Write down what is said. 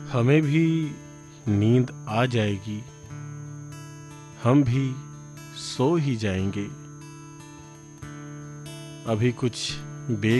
हमें भी नींद आ जाएगी, हम भी सो ही जाएंगे। अभी कुछ